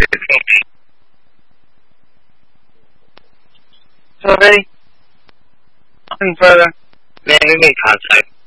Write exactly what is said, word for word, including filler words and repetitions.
So ready? Nothing further. Man, we made contact.